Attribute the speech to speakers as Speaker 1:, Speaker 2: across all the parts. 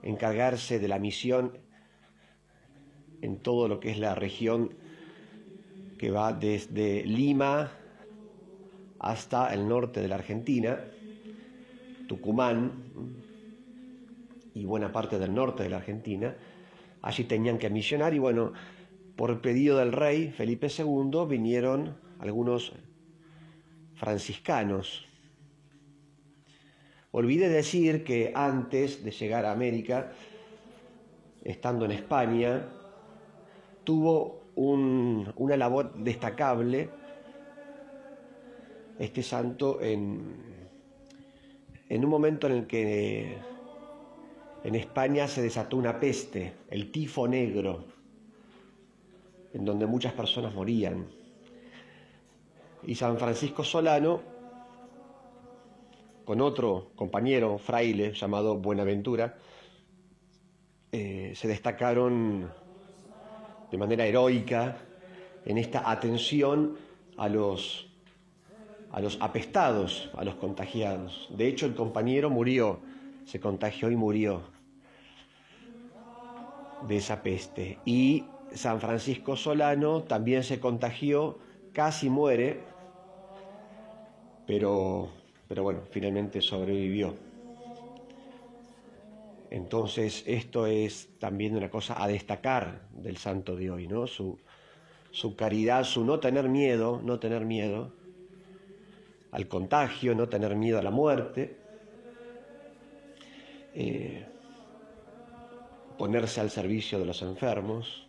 Speaker 1: encargarse de la misión en todo lo que es la región que va desde Lima hasta el norte de la Argentina, Tucumán y buena parte del norte de la Argentina. Allí tenían que misionar y bueno, por pedido del rey Felipe II vinieron algunos franciscanos. Olvidé decir que antes de llegar a América, estando en España, tuvo una labor destacable este santo en un momento en el que en España se desató una peste, el tifo negro, en donde muchas personas morían. Y San Francisco Solano, con otro compañero fraile llamado Buenaventura, se destacaron de manera heroica en esta atención a los apestados, a los contagiados. De hecho, el compañero murió, se contagió y murió de esa peste. Y San Francisco Solano también se contagió, casi muere, pero bueno, finalmente sobrevivió. Entonces, esto es también una cosa a destacar del santo de hoy, ¿no? Su caridad, su no tener miedo al contagio, no tener miedo a la muerte, ponerse al servicio de los enfermos,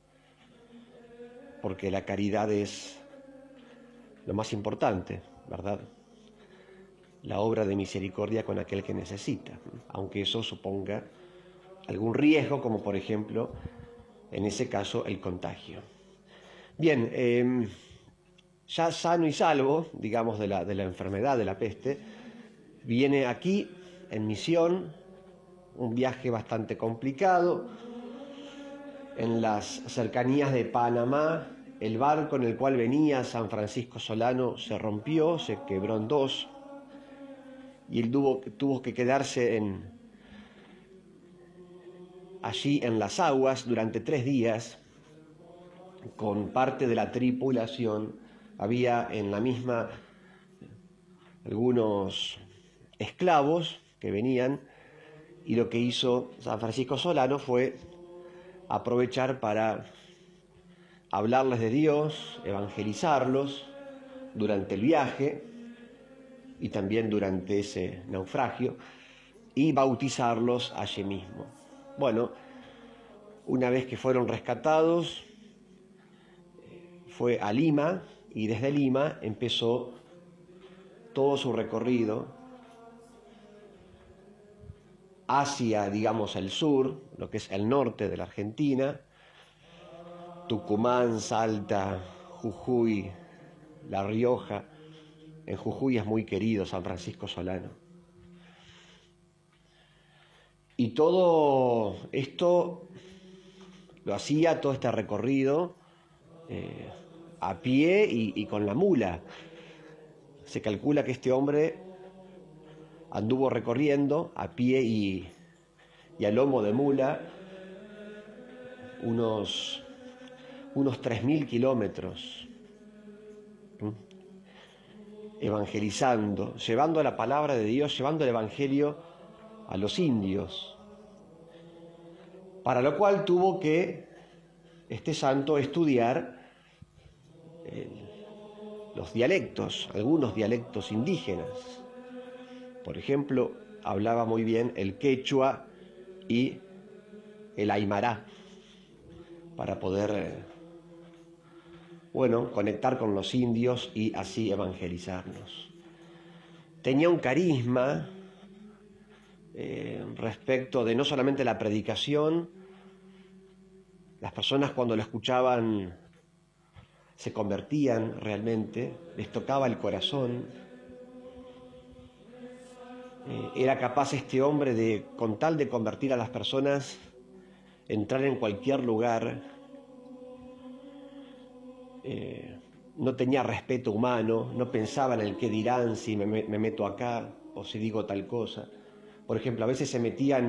Speaker 1: porque la caridad es lo más importante, ¿verdad? La obra de misericordia con aquel que necesita, aunque eso suponga algún riesgo, como por ejemplo, en ese caso, el contagio. Bien, ya sano y salvo, digamos, de la enfermedad de la peste, viene aquí en misión, un viaje bastante complicado, en las cercanías de Panamá. El barco en el cual venía San Francisco Solano se rompió, se quebró en dos, y él tuvo que quedarse allí en las aguas durante 3 días con parte de la tripulación. Había en la misma algunos esclavos que venían, y lo que hizo San Francisco Solano fue aprovechar para hablarles de Dios, evangelizarlos durante el viaje y también durante ese naufragio, y bautizarlos allí mismo. Bueno, una vez que fueron rescatados, fue a Lima, y desde Lima empezó todo su recorrido hacia, digamos, el sur, lo que es el norte de la Argentina, Tucumán, Salta, Jujuy, La Rioja. En Jujuy es muy querido San Francisco Solano. Y todo esto lo hacía, todo este recorrido, a pie y con la mula. Se calcula que este hombre anduvo recorriendo a pie y a lomo de mula unos 3.000 kilómetros, evangelizando, llevando la palabra de Dios, llevando el evangelio a los indios, para lo cual tuvo que este santo estudiar los dialectos, algunos dialectos indígenas. Por ejemplo, hablaba muy bien el quechua y el aymara, para poder, conectar con los indios y así evangelizarnos. Tenía un carisma respecto de no solamente la predicación. Las personas, cuando lo escuchaban, se convertían realmente, les tocaba el corazón. Era capaz este hombre de, con tal de convertir a las personas, entrar en cualquier lugar. No tenía respeto humano, no pensaba en el qué dirán si me meto acá o si digo tal cosa. Por ejemplo, a veces se metían